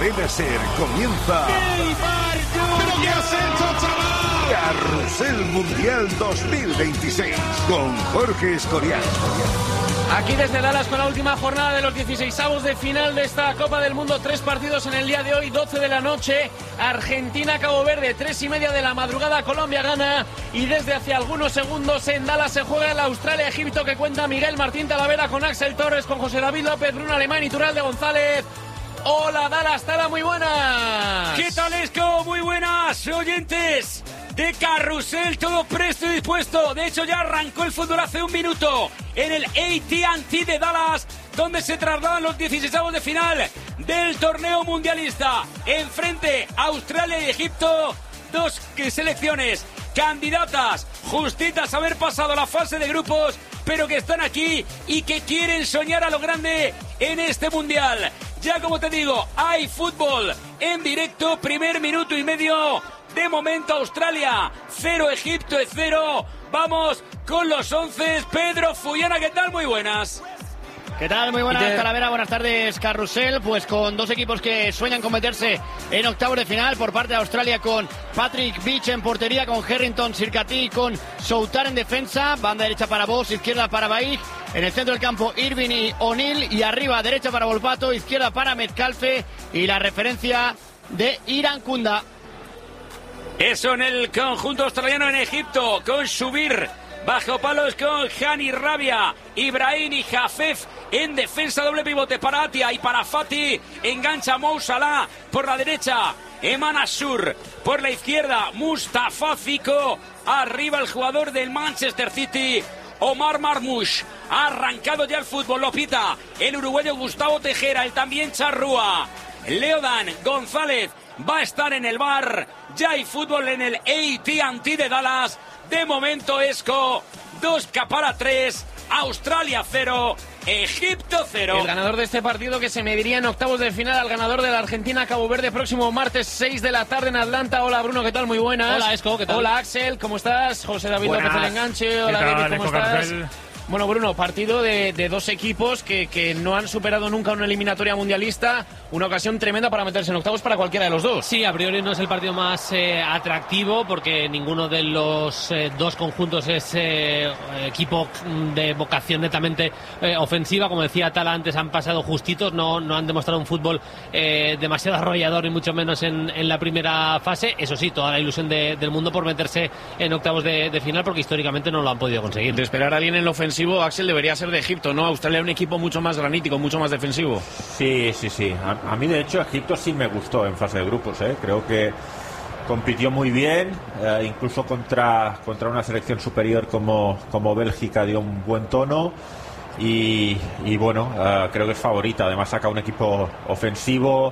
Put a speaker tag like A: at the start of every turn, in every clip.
A: Cadena SER comienza.
B: ¿Pero qué has hecho, chaval?
A: Carrusel Mundial 2026 con Jorge Escorial.
C: Aquí desde Dallas con la última jornada de los 16avos de final de esta Copa del Mundo. 3 partidos en el día de hoy, 12 de la noche. Argentina-Cabo Verde, 3:30 de la madrugada. Colombia gana. Y desde hace algunos segundos en Dallas se juega el Australia-Egipto que cuenta Miguel Martín Talavera con Axel Torres, con José David López, Bruno Alemán y Turalde González. Hola Dallas, Tala, muy buenas.
D: ¿Qué tal, Esco? Muy buenas, oyentes de Carrusel, todo presto y dispuesto. De hecho, ya arrancó el fútbol hace un minuto en el AT&T de Dallas, donde se trasladan los 16avos de final del torneo mundialista. Enfrente, Australia y Egipto, dos selecciones candidatas justitas a haber pasado la fase de grupos, pero que están aquí y que quieren soñar a lo grande en este mundial. Ya como te digo, hay fútbol en directo, primer minuto y medio. De momento Australia 0, Egipto 0. Vamos con los 11. Pedro Fullana, ¿qué tal? Muy buenas.
E: ¿Qué tal? Muy buenas, Talavera. Buenas tardes, Carrusel. Pues con dos equipos que sueñan con meterse en octavos de final. Por parte de Australia con Patrick Beach en portería, con Harrington, Sirkati, con Soutar en defensa. Banda derecha para Bosch, izquierda para Baig. En el centro del campo, Irving y O'Neill. Y arriba, derecha para Volpato, izquierda para Metcalfe. Y la referencia de Irankunda.
D: Eso en el conjunto australiano. En Egipto, con Shubir bajo palos, con Hani Rabia, Ibrahim y Jafef en defensa, doble pivote para Atia y para Fati. Engancha Mo Salah por la derecha, Eman Ashur por la izquierda, Mustafa Fico. Arriba el jugador del Manchester City, Omar Marmoush. Ha arrancado ya el fútbol, lo pita el uruguayo Gustavo Tejera, el también Charrúa. Leodan González va a estar en el bar. Ya hay fútbol en el AT&T de Dallas. De momento, Esco, 2-3, Australia 0, Egipto 0.
C: El ganador de este partido que se mediría en octavos de final al ganador de la Argentina-Cabo Verde próximo martes 6 de la tarde en Atlanta. Hola Bruno, ¿qué tal? Muy buenas.
E: Hola Esco, ¿qué tal?
C: Hola Axel, ¿cómo estás? José David López del Enganche. Hola David, ¿cómo estás?
F: Carrusel?
C: Bueno, Bruno, partido de dos equipos que no han superado nunca una eliminatoria mundialista. Una ocasión tremenda para meterse en octavos para cualquiera de los dos.
G: Sí, a priori no es el partido más atractivo porque ninguno de los dos conjuntos es equipo de vocación netamente ofensiva. Como decía Tala antes, han pasado justitos, no han demostrado un fútbol demasiado arrollador, ni mucho menos en la primera fase. Eso sí, toda la ilusión del mundo por meterse en octavos de final, porque históricamente no lo han podido conseguir.
C: De esperar a alguien en lo ofensivo, Axel, debería ser de Egipto, ¿no? Australia un equipo mucho más granítico, mucho más defensivo.
F: Sí. A mí, de hecho, Egipto sí me gustó en fase de grupos, Creo que compitió muy bien, incluso contra una selección superior como Bélgica dio un buen tono. Y bueno, creo que es favorita. Además saca un equipo ofensivo,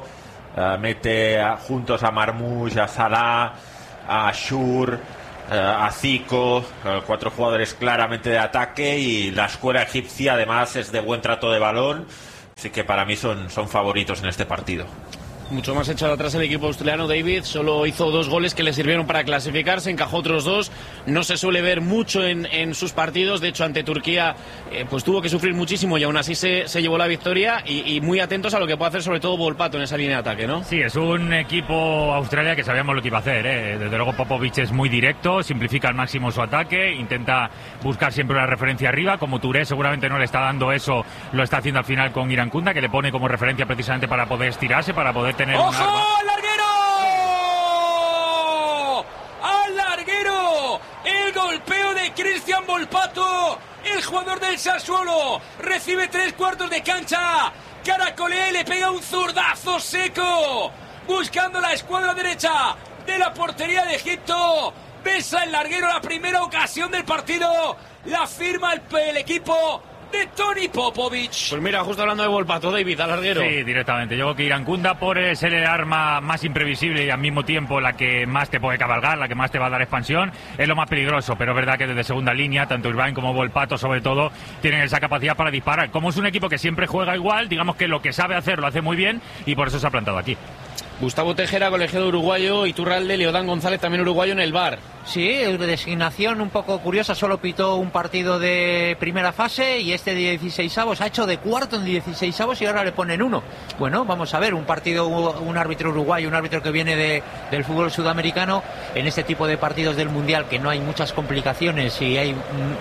F: mete juntos a Marmoush, a Salah, a Ashur, a Zico, 4 jugadores claramente de ataque, y la escuela egipcia además es de buen trato de balón, así que para mí son favoritos en este partido.
C: Mucho más echado atrás el equipo australiano. David solo hizo 2 goles que le sirvieron para clasificarse, encajó otros 2. No se suele ver mucho en sus partidos. De hecho, ante Turquía pues tuvo que sufrir muchísimo y aún así se llevó la victoria. Y muy atentos a lo que puede hacer sobre todo Volpato en esa línea de ataque, ¿no?
H: Sí, es un equipo Australia que sabíamos lo que iba a hacer, Desde luego Popovic es muy directo, simplifica al máximo su ataque, intenta buscar siempre una referencia arriba. Como Touré seguramente no le está dando eso, lo está haciendo al final con Irankunda, que le pone como referencia precisamente para poder estirarse, para poder tener
D: ¡ojo!
H: un arma.
D: ¡Al larguero! ¡Al larguero! El golpeo de Cristian Volpato, el jugador del Sassuolo, recibe 3/4 de cancha, caracolea y le pega un zurdazo seco, buscando la escuadra derecha de la portería de Egipto. Besa el larguero, la primera ocasión del partido, la firma el equipo de Toni Popovic.
C: Pues mira, justo hablando de Volpato, David, al larguero.
H: Sí, directamente. Yo creo que Irankunda, por ser el arma más imprevisible y al mismo tiempo la que más te puede cabalgar, la que más te va a dar expansión, es lo más peligroso. Pero es verdad que desde segunda línea, tanto Irvine como Volpato, sobre todo, tienen esa capacidad para disparar. Como es un equipo que siempre juega igual, digamos que lo que sabe hacer lo hace muy bien y por eso se ha plantado aquí.
C: Gustavo Tejera, colegiado uruguayo, Iturralde, Leodán González, también uruguayo en el VAR.
I: Sí, designación un poco curiosa, solo pitó un partido de primera fase y este de 16avos, ha hecho de cuarto en 16avos y ahora le ponen uno. Bueno, vamos a ver, un partido, un árbitro uruguayo, un árbitro que viene del fútbol sudamericano, en este tipo de partidos del Mundial que no hay muchas complicaciones y hay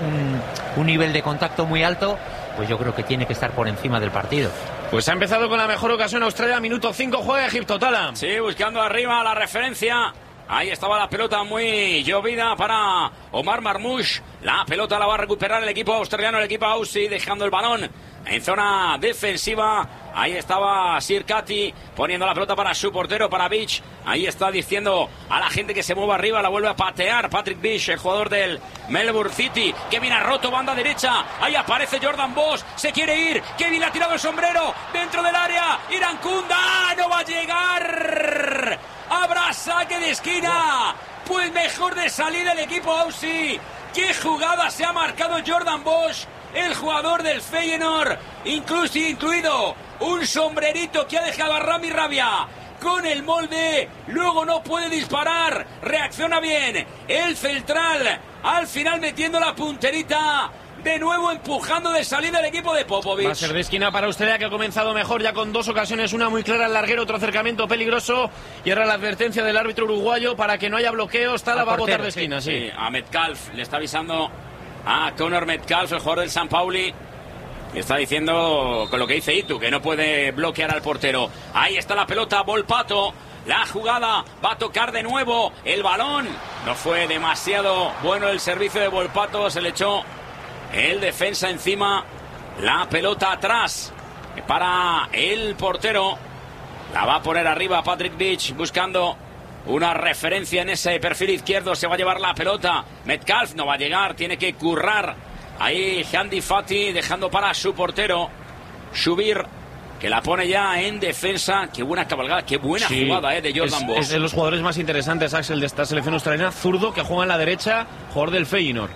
I: un nivel de contacto muy alto, pues yo creo que tiene que estar por encima del partido.
C: Pues ha empezado con la mejor ocasión Australia, minuto 5, juega Egipto, Tala.
D: Sí, buscando arriba la referencia. Ahí estaba la pelota muy llovida para Omar Marmoush. La pelota la va a recuperar el equipo australiano, el equipo Aussie, dejando el balón en zona defensiva. Ahí estaba Sirkati poniendo la pelota para su portero, para Beach. Ahí está diciendo a la gente que se mueva arriba, la vuelve a patear Patrick Beach, el jugador del Melbourne City, que viene roto, banda derecha. Ahí aparece Jordan Bosch, se quiere ir. Kevin le ha tirado el sombrero dentro del área. Iracunda no va a llegar. Habrá saque de esquina. Pues mejor de salida el equipo Aussie. ¡Qué jugada se ha marcado Jordan Bosch! El jugador del Feyenoord, incluido un sombrerito que ha dejado a Rami Rabia con el molde, luego no puede disparar, reacciona bien el central, al final metiendo la punterita, de nuevo empujando de salida el equipo de Popovic.
C: Va a ser de esquina para Australia, que ha comenzado mejor ya con dos ocasiones, una muy clara al larguero, otro acercamiento peligroso, y ahora la advertencia del árbitro uruguayo para que no haya bloqueos. Tala va a botar de esquina, sí.
D: A Metcalf le está avisando a Conor Metcalf, el jugador del San Pauli. Le está diciendo con lo que dice Itu, que no puede bloquear al portero. Ahí está la pelota, Volpato. La jugada va a tocar de nuevo el balón. No fue demasiado bueno el servicio de Volpato, se le echó el defensa encima. La pelota atrás para el portero. La va a poner arriba Patrick Beach, buscando una referencia en ese perfil izquierdo. Se va a llevar la pelota. Metcalf no va a llegar, tiene que currar. Ahí Handy Fati dejando para su portero Shubir, que la pone ya en defensa. Qué buena cabalgada, qué buena jugada de Jordan Bosch.
C: Es de los jugadores más interesantes, Axel, de esta selección australiana. Zurdo, que juega en la derecha, jugador del Feyenoord.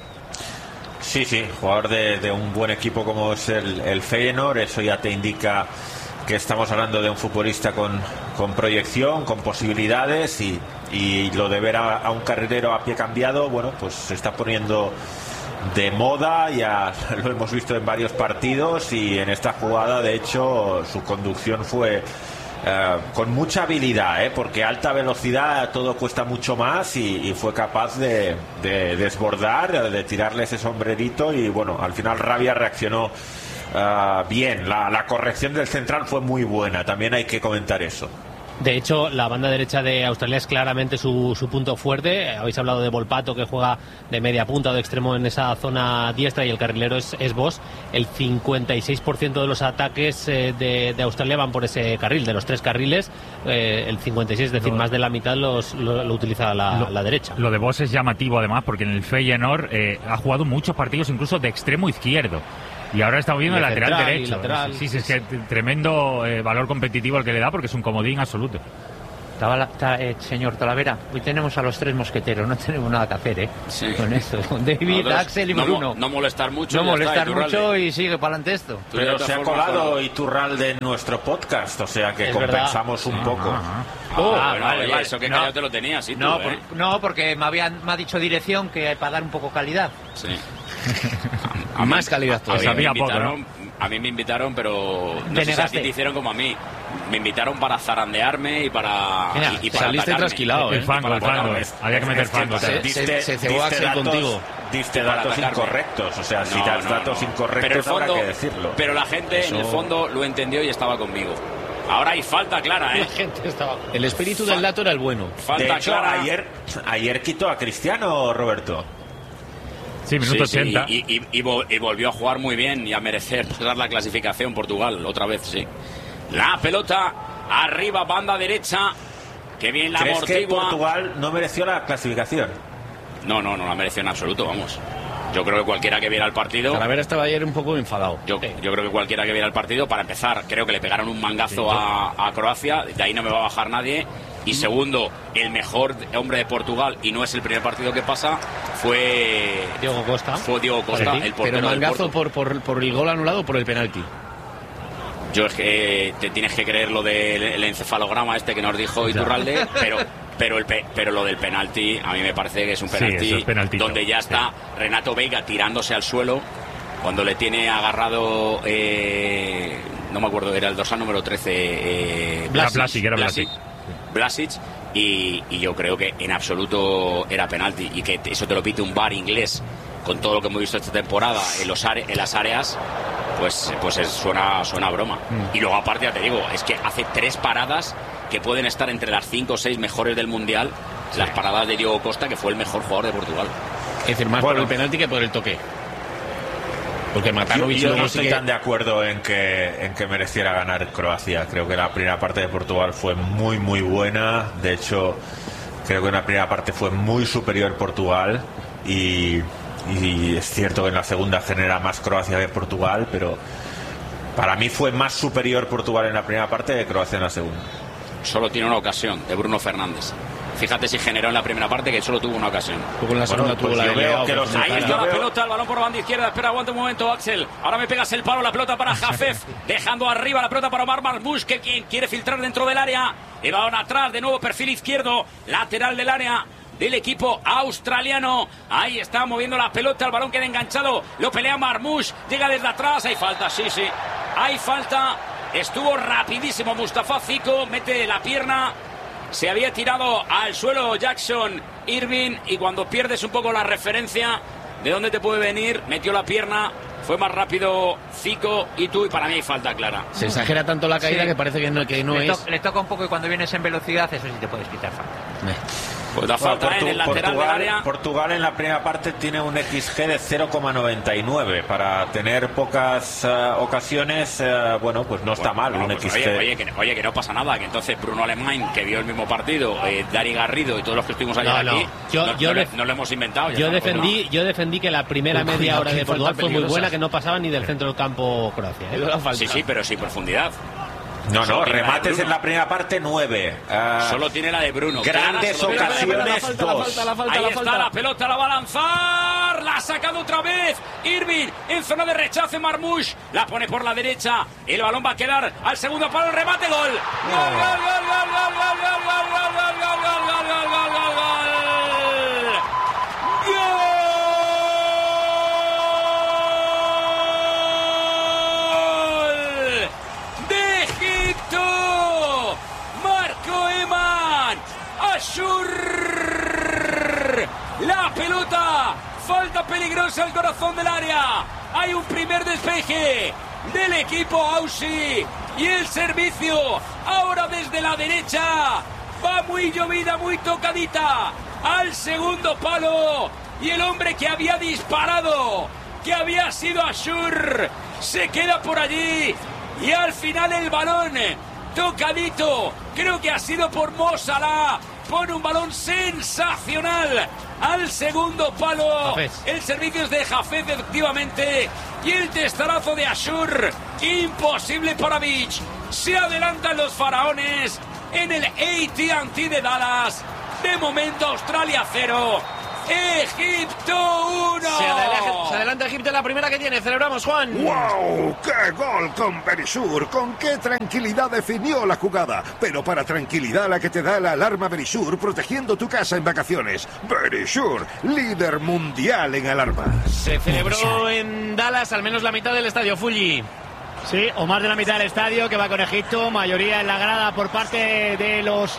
F: Sí, jugador de un buen equipo como es el Feyenoord. Eso ya te indica que estamos hablando de un futbolista con proyección, con posibilidades, y lo de ver a un carrilero a pie cambiado, bueno, pues se está poniendo de moda. Ya lo hemos visto en varios partidos, y en esta jugada de hecho su conducción fue con mucha habilidad, porque a alta velocidad todo cuesta mucho más, y fue capaz de desbordar, de tirarle ese sombrerito, y bueno, al final Rabia reaccionó bien. La corrección del central fue muy buena, también hay que comentar eso.
G: De hecho, la banda derecha de Australia es claramente su punto fuerte. Habéis hablado de Volpato, que juega de media punta o de extremo en esa zona diestra, y el carrilero es Bosch. El 56% de los ataques de Australia van por ese carril. De los tres carriles, el 56%, es decir, más de la mitad lo utiliza la derecha.
H: Lo de Bosch es llamativo, además, porque en el Feyenoord ha jugado muchos partidos incluso de extremo izquierdo. Y ahora está viendo el lateral derecho. Sí, es que tremendo valor competitivo el que le da, porque es un comodín absoluto.
I: Señor Talavera, hoy tenemos a los tres mosqueteros, no tenemos nada que hacer, sí. Con esto, con David, Axel y Bruno.
D: No molestar mucho.
I: No molestar mucho y sigue para adelante esto.
F: Pero se ha colado Iturralde en nuestro podcast, o sea que compensamos un poco.
D: Vale, eso que callado te lo tenías. ¿Sí,
I: no, porque me ha dicho dirección que para dar un poco calidad.
D: Sí.
C: A más calidad todavía.
D: A mí me invitaron, pero no sé si te hicieron como a mí. Me invitaron para zarandearme y para
C: saliste trasquilado,
H: el fango. Había que meter fango.
C: Se cebó Axel contigo.
F: Diste datos incorrectos, o sea, si das datos incorrectos habrá que decirlo.
D: Pero la gente en el fondo lo entendió y estaba conmigo. Ahora hay falta clara,
C: La gente estaba... El espíritu del dato era el bueno.
F: De hecho, ayer quitó a Cristiano, Roberto.
H: Sí, minuto 80.
D: Y volvió a jugar muy bien y a merecer dar la clasificación Portugal, otra vez, sí. La pelota arriba, banda derecha. Que bien la amortigua.
F: ¿Crees que Portugal no mereció la clasificación?
D: No la mereció en absoluto, vamos. Yo creo que cualquiera que viera el partido...
C: Talavera estaba ayer un poco enfadado.
D: Yo creo que cualquiera que viera el partido, para empezar, creo que le pegaron un mangazo a Croacia. De ahí no me va a bajar nadie. Y segundo, el mejor hombre de Portugal, y no es el primer partido que pasa, fue
G: Diogo Costa.
D: El portero.
C: Pero mangazo por el gol anulado o por el penalti.
D: Yo es que te tienes que creer lo del encefalograma este que nos dijo Iturralde, pero lo del penalti a mí me parece que es un penalti donde ya está Renato Veiga tirándose al suelo cuando le tiene agarrado, no me acuerdo, era el dorsal número 13, Blasic, y yo creo que en absoluto era penalti, y que eso te lo pite un VAR inglés con todo lo que hemos visto esta temporada en las áreas, pues suena a broma. Y luego aparte, ya te digo, es que hace 3 paradas que pueden estar entre las 5 o 6 mejores del Mundial, las paradas de Diogo Costa, que fue el mejor jugador de Portugal.
C: Es decir, más por el penalti que por el toque. Porque Matanovic
F: yo no estoy tan de acuerdo en que mereciera ganar Croacia. Creo que la primera parte de Portugal fue muy muy buena. De hecho, creo que en la primera parte fue muy superior Portugal, y es cierto que en la segunda genera más Croacia que Portugal, pero para mí fue más superior Portugal en la primera parte que Croacia en la segunda.
D: Solo tiene una ocasión, de Bruno Fernández. Fíjate si generó en la primera parte, que solo tuvo una ocasión.
C: En la segunda tuvo la
D: ahí está la pelota, el balón por banda izquierda. Espera, aguanta un momento, Axel. Ahora me pegas el palo, la pelota para Jafef, dejando arriba la pelota para Omar Marmoush, que quien quiere filtrar dentro del área. El balón atrás, de nuevo perfil izquierdo, lateral del área del equipo australiano. Ahí está moviendo la pelota, el balón queda enganchado, lo pelea Marmoush, llega desde atrás, hay falta, sí, hay falta. Estuvo rapidísimo Mustafa Zico, mete la pierna. Se había tirado al suelo Jackson Irving, y cuando pierdes un poco la referencia de dónde te puede venir, metió la pierna, fue más rápido Zico y para mí hay falta clara.
C: Se exagera tanto la caída que parece que no es.
I: Le toca un poco, y cuando vienes en velocidad, eso sí te puedes quitar falta.
D: Pues da falta en el lateral del área.
F: Portugal en la primera parte tiene un XG de 0,99. Para tener pocas ocasiones, bueno, pues no está mal.
D: Bueno, pues
F: XG.
D: Oye, que no pasa nada, que entonces Bruno Alemán, que vio el mismo partido, Dani Garrido y todos los que estuvimos allá aquí, no lo hemos inventado.
G: Yo defendí que la primera media hora de Portugal fue muy buena, que no pasaba ni del centro del campo Croacia.
D: Sí, pero sin profundidad.
F: No, remates en la primera parte 9.
D: Solo tiene la de Bruno.
F: Grandes ocasiones 2.
D: Ahí está la pelota, la va a lanzar. La ha sacado otra vez Irving en zona de rechace. Marmoush la pone por la derecha. El balón va a quedar al segundo palo. El remate, gol. Gol. La pelota, falta peligrosa al corazón del área. Hay un primer despeje del equipo Aussie, y el servicio ahora desde la derecha va muy llovida, muy tocadita al segundo palo, y el hombre que había disparado, que había sido Ashur, se queda por allí, y al final el balón tocadito, creo que ha sido por Mo Salah, pone un balón sensacional al segundo palo. El servicio es de Jafef, efectivamente, y el testarazo de Ashur, imposible para Beach. Se adelantan los faraones en el AT&T de Dallas. De momento Australia 0, Egipto 1.
C: Se adelanta Egipto en la primera que tiene. Celebramos, Juan.
A: ¡Wow! ¡Qué gol con Berisur! ¡Con qué tranquilidad definió la jugada! Pero para tranquilidad la que te da la alarma Berisur, protegiendo tu casa en vacaciones. Berisur, líder mundial en alarmas.
C: Se celebró en Dallas al menos la mitad del estadio, Fulli.
E: Sí, o más de la mitad del estadio, que va con Egipto, mayoría en la grada por parte de los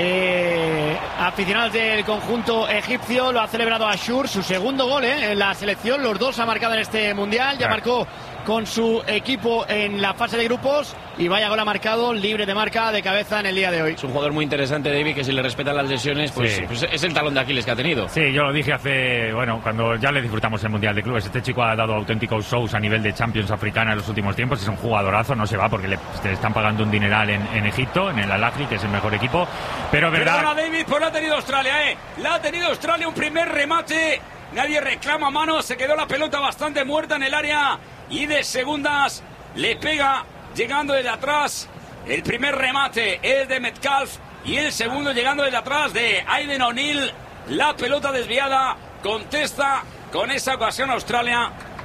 E: aficionados del conjunto egipcio. Lo ha celebrado Ashur, su segundo gol en la selección. Los dos ha marcado en este mundial, ya marcó con su equipo en la fase de grupos, y vaya gol ha marcado, libre de marca, de cabeza en el día de hoy.
C: Es un jugador muy interesante, David, que si le respetan las lesiones, pues es el talón de Aquiles que ha tenido.
H: Sí, yo lo dije cuando ya le disfrutamos el Mundial de Clubes. Este chico ha dado auténticos shows a nivel de Champions africana en los últimos tiempos. Es un jugadorazo, no se va porque le están pagando un dineral en Egipto, en el Al-Ahly, que es el mejor equipo. Pero verdad.
D: Perdona, David, pues la ha tenido Australia, La ha tenido Australia, un primer remate. Nadie reclama mano, se quedó la pelota bastante muerta en el área, y de segundas le pega llegando desde atrás. El primer remate es de Metcalf, y el segundo llegando desde atrás de Aiden O'Neill. La pelota desviada, contesta con esa ocasión Australia,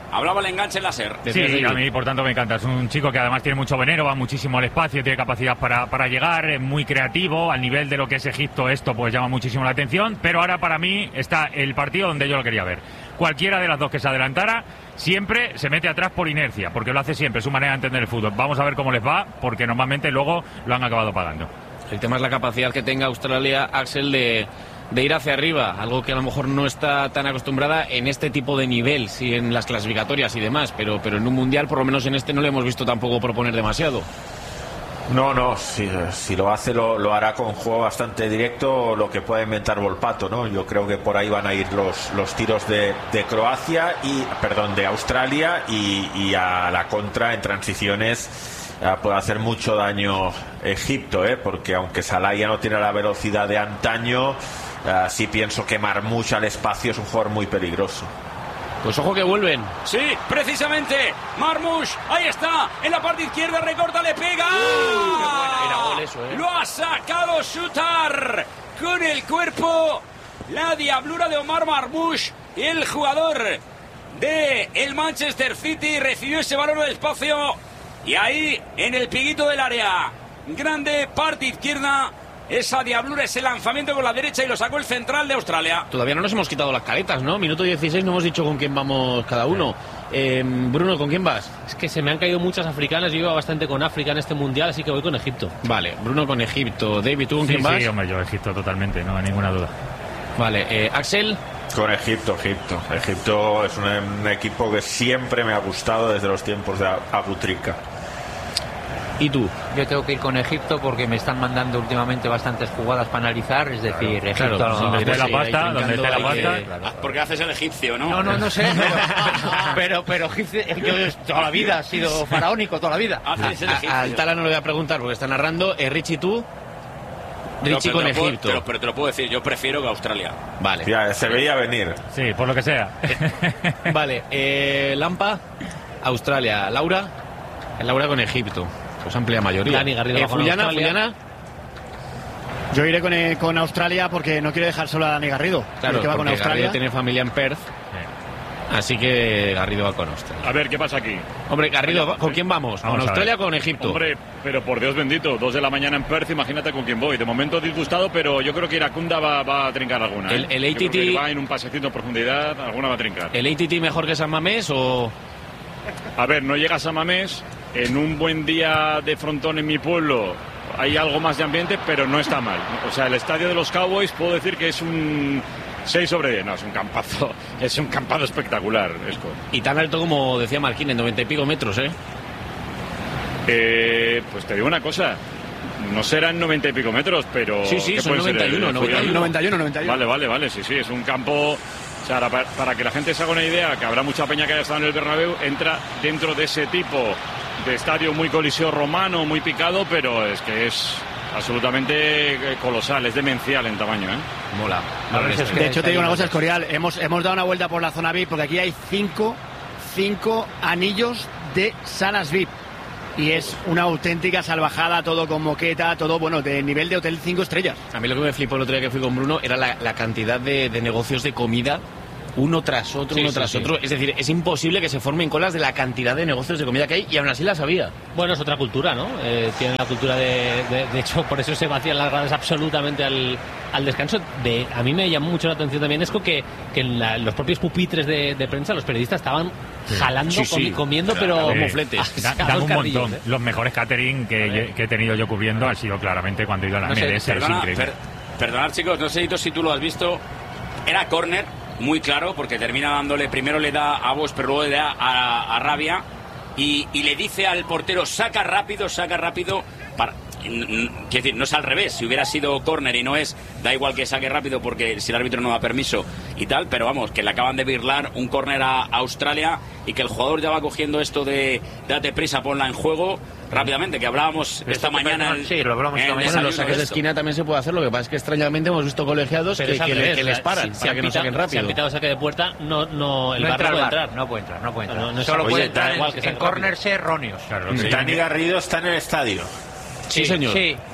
D: Hablaba el enganche láser.
H: Sí, a mí por tanto me encanta. Es un chico que además tiene mucho veneno, va muchísimo al espacio, tiene capacidad para llegar, es muy creativo. Al nivel de lo que es Egipto, esto pues llama muchísimo la atención. Pero ahora para mí está el partido donde yo lo quería ver. Cualquiera de las dos que se adelantara siempre se mete atrás por inercia, porque lo hace siempre, es su manera de entender el fútbol. Vamos a ver cómo les va, porque normalmente luego lo han acabado pagando.
C: El tema es la capacidad que tenga Australia, Axel, de ir hacia arriba, algo que a lo mejor no está tan acostumbrada en este tipo de nivel, sí, en las clasificatorias y demás, pero en un mundial, por lo menos en este, no le hemos visto tampoco proponer demasiado.
F: No, si lo hace lo hará con juego bastante directo, lo que pueda inventar Volpato, ¿no? Yo creo que por ahí van a ir los tiros de Croacia de Australia y a la contra en transiciones puede hacer mucho daño Egipto, porque aunque Salah ya no tiene la velocidad de antaño, sí pienso que Marmoush al espacio es un jugador muy peligroso.
C: Pues ojo que vuelven.
D: Sí, precisamente. Marmoush, ahí está. En la parte izquierda recorta, le pega.
C: Era gol eso,
D: Lo ha sacado Sutar con el cuerpo. La diablura de Omar Marmoush. Y el jugador de el Manchester City recibió ese balón al espacio. Y ahí, en el piguito del área grande, parte izquierda. Esa diablura, ese lanzamiento con la derecha y lo sacó el central de Australia.
C: Todavía no nos hemos quitado las caretas, ¿no? Minuto 16, no hemos dicho con quién vamos cada uno. Bruno, ¿con quién vas?
G: Es que se me han caído muchas africanas. Yo iba bastante con África en este mundial, así que voy con Egipto.
C: Vale, Bruno con Egipto. David, ¿tú con quién vas?
H: Sí, hombre, yo Egipto totalmente, no hay ninguna duda.
C: Vale, Axel.
F: Con Egipto. Egipto es un equipo que siempre me ha gustado desde los tiempos de Abutrika.
C: ¿Y tú?
I: Yo tengo que ir con Egipto porque me están mandando últimamente bastantes jugadas para analizar, es decir, Egipto...
H: Claro, donde esté la pasta,
D: porque haces el egipcio, ¿no?
I: No sé, pero egipcio, yo toda la vida he sido faraónico, toda la vida.
C: Al Tala no le voy a preguntar porque está narrando. Richie, ¿tú? Richie con Egipto.
D: Pero te lo puedo decir, yo prefiero que Australia.
C: Vale.
F: Ya, se veía venir.
H: Sí, por lo que sea.
C: Vale, Lampa, Australia. Laura con Egipto. Pues amplia mayoría.
G: Dani Garrido con
C: Fullana.
E: Yo iré con Australia porque no quiero dejar solo a Dani Garrido.
C: Claro,
E: que va con Australia.
C: Garrido tiene familia en Perth. Así que Garrido va con Australia.
B: A ver, ¿qué pasa aquí?
C: Hombre, Garrido, ¿con quién vamos? ¿Con Australia o con Egipto?
B: Hombre, pero por Dios bendito, 2 de la mañana en Perth, imagínate con quién voy. De momento disgustado, pero yo creo que Iracunda va a trincar alguna.
C: El ATT
B: va en un pasecito en profundidad, alguna va a trincar.
C: ¿El ATT mejor que San Mamés o...?
B: A ver, no llega a San Mamés. En un buen día de frontón en mi pueblo hay algo más de ambiente, pero no está mal. O sea, el estadio de los Cowboys puedo decir que es un 6 sobre 10. No, es un campazo. Es un campado espectacular, Esco.
C: Y tan alto como decía Marquín, en 90 y pico metros,
B: Pues te digo una cosa. No serán 90 y pico metros, pero...
C: Sí, son 91.
B: Vale, sí, es un campo... O sea, para que la gente se haga una idea, que habrá mucha peña que haya estado en el Bernabéu, entra dentro de ese tipo de estadio muy coliseo romano, muy picado, pero es que es absolutamente colosal, es demencial en tamaño,
C: Mola.
E: De hecho, te digo una cosa, Escorial, hemos dado una vuelta por la zona VIP porque aquí hay cinco anillos de salas VIP. Y es una auténtica salvajada, todo con moqueta, todo, bueno, de nivel de hotel 5 estrellas.
C: A mí lo que me flipó el otro día que fui con Bruno era la cantidad de negocios de comida, uno tras otro. Es decir, es imposible que se formen colas de la cantidad de negocios de comida que hay, y aún así las había.
G: Bueno, es otra cultura, ¿no? Tienen la cultura de hecho, por eso se vacían las gradas absolutamente al descanso. A mí me llamó mucho la atención también, es que en los propios pupitres de prensa, los periodistas estaban jalando, comiendo, pero mofletes.
H: Dan un montón. Los mejores catering que he tenido yo cubriendo han sido claramente cuando he ido a la MLS.
D: Perdonad, chicos, no sé si tú lo has visto. Era córner, muy claro, porque termina dándole, primero le da a Bosch, pero luego le da a Rabia, y le dice al portero, saca rápido, quiero decir, no es al revés. Si hubiera sido córner y no es, da igual que saque rápido porque si el árbitro no da permiso y tal, pero vamos, que le acaban de birlar un córner a Australia y que el jugador ya va cogiendo esto de date prisa, ponla en juego rápidamente, que hablábamos esta mañana.
C: Lo hablamos esta mañana. En los saques de esquina también se puede hacer, lo que pasa es que extrañamente hemos visto colegiados que les paran para que no saquen rápido.
G: Si han pitado saque de puerta, el VAR no puede entrar.
I: No puede entrar. Solo puede entrar en corners erróneos.
F: Dani Garrido está en el estadio.
C: Sí, señor.
I: Sí.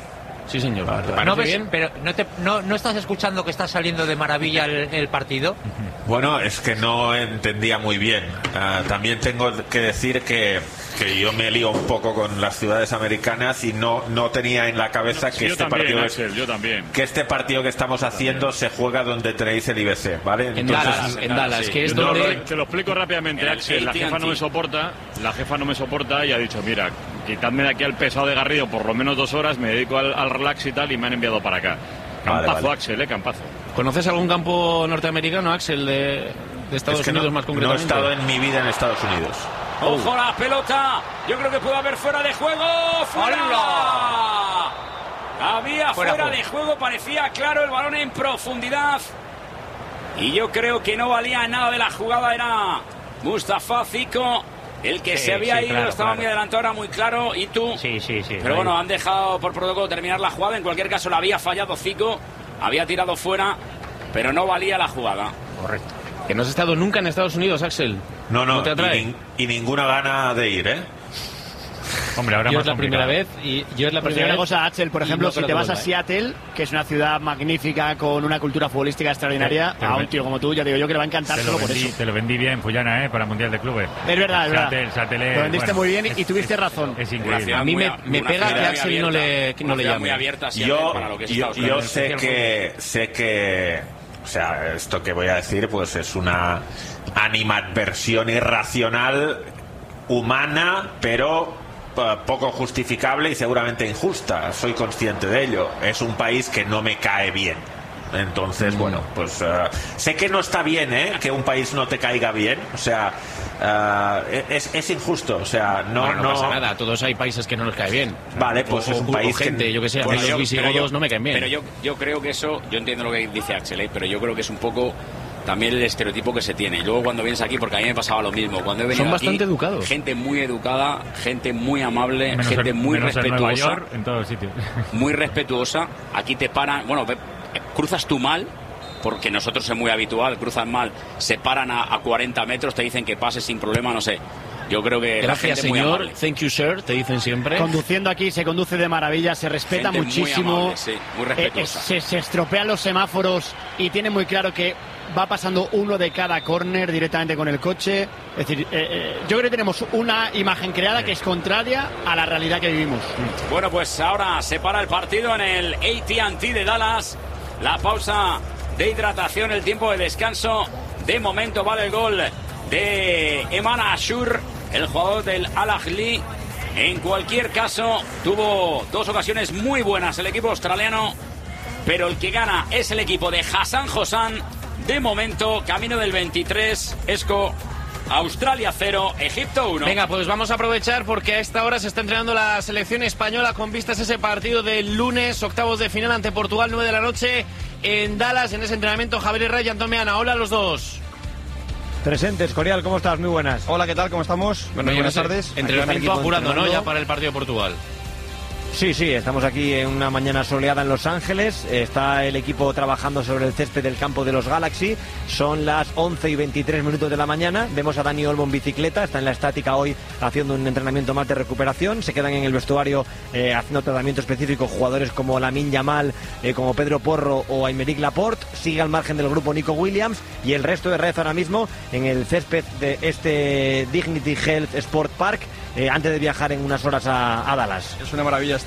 C: Sí, señor.
I: ¿No ves, pero no estás escuchando que está saliendo de maravilla el partido?
F: Bueno, es que no entendía muy bien. También tengo que decir que yo me lío un poco con las ciudades americanas y no tenía en la cabeza que
B: yo
F: este
B: también,
F: partido
B: Axel, yo también.
F: que este partido que estamos haciendo se juega donde tenéis el IBC, ¿vale?
C: Entonces, en Dallas, que es donde...
B: Te lo explico rápidamente, Axel. La jefa no me soporta y ha dicho, mira, quitadme de aquí al pesado de Garrido por lo menos 2 horas, me dedico al relax y tal, y me han enviado para acá. Campazo, vale. Axel, campazo.
C: ¿Conoces algún campo norteamericano, Axel, de Estados Unidos más concretamente?
F: No he estado en mi vida en Estados Unidos.
D: ¡Ojo la pelota! Yo creo que puede haber fuera de juego. ¡Fuera! Había fuera de juego, parecía claro el balón en profundidad. Y yo creo que no valía nada de la jugada. Era Mustafa Zico el que se había ido, claro, estaba muy adelantado, era muy claro. Y tú.
I: Sí.
D: Pero bueno, han dejado por protocolo terminar la jugada. En cualquier caso, la había fallado Zico. Había tirado fuera, pero no valía la jugada.
C: Correcto. Que no has estado nunca en Estados Unidos, Axel.
F: No
C: te atrae.
F: Y ninguna gana de ir,
H: Hombre, ahora
C: yo
H: más
C: es la primera vez y yo es la primera vez.
E: Una cosa, Axel, por ejemplo, si te vas a Seattle, que es una ciudad magnífica con una cultura futbolística extraordinaria, a un tío como tú, ya digo yo que le va a encantar solo por eso.
H: Te lo vendí bien, Fullana, para el Mundial de Clubes.
E: Es verdad,
H: Seattle,
E: lo vendiste muy bien y tuviste razón.
H: Es increíble.
C: A mí me pega que Axel no le llame.
D: Muy abierta,
F: yo sé que o sea, esto que voy a decir pues es una animadversión irracional, humana, pero poco justificable y seguramente injusta. Soy consciente de ello. Es un país que no me cae bien. Entonces, bueno, pues sé que no está bien, que un país no te caiga bien. O sea, es injusto. O sea, no
C: pasa nada. A todos hay países que no nos cae bien.
F: Vale, pues es un país
C: gente, yo que sé, a mí los visigodos no me caen bien.
D: Pero yo creo que eso, yo entiendo lo que dice Axel, pero yo creo que es un poco también el estereotipo que se tiene. Y luego cuando vienes aquí, porque a mí me pasaba lo mismo, cuando he venido
C: son bastante
D: aquí,
C: educados,
D: gente muy educada, gente muy amable, gente muy
H: respetuosa. En Nueva York, en todos sitios.
D: Muy respetuosa. Aquí te paran, bueno, cruzas tú mal, porque nosotros es muy habitual, cruzan mal, se paran a 40 metros, te dicen que pases sin problema, no sé. Yo creo que
C: gracias, señor, thank you, sir, te dicen siempre.
E: Conduciendo aquí se conduce de maravilla, se respeta gente muchísimo,
D: muy amable, sí, muy respetuosa.
E: Se estropean los semáforos y tiene muy claro que va pasando uno de cada córner directamente con el coche. Es decir, yo creo que tenemos una imagen creada que es contraria a la realidad que vivimos.
D: Bueno, pues ahora se para el partido en el AT&T de Dallas. La pausa de hidratación, el tiempo de descanso. De momento vale el gol de Eman Ashur, el jugador del Al-Ahly. En cualquier caso, tuvo 2 ocasiones muy buenas el equipo australiano, pero el que gana es el equipo de Hassan Hosan. De momento, camino del 23, Esco. Australia 0, Egipto 1.
C: Venga, pues vamos a aprovechar porque a esta hora se está entrenando la selección española con vistas a ese partido del lunes, octavos de final ante Portugal, 9 de la noche en Dallas. En ese entrenamiento, Javier Herrera y Antón Meana. Hola a los dos.
J: Presentes, Corial, ¿cómo estás? Muy buenas.
K: Hola, ¿qué tal? ¿Cómo estamos?
J: Bueno, buenas tardes.
C: Entrenamiento apurando, ¿no? Ya para el partido de Portugal.
J: Sí, estamos aquí en una mañana soleada en Los Ángeles. Está el equipo trabajando sobre el césped del campo de los Galaxy. Son las 11 y 23 minutos de la mañana. Vemos a Dani Olmo en bicicleta. Está en la estática hoy haciendo un entrenamiento más de recuperación. Se quedan en el vestuario haciendo tratamiento específico jugadores como Lamine Yamal, como Pedro Porro o Aymeric Laporte. Sigue al margen del grupo Nico Williams. Y el resto de Red ahora mismo en el césped de este Dignity Health Sport Park. Antes de viajar en unas horas a Dallas.
K: Es una maravilla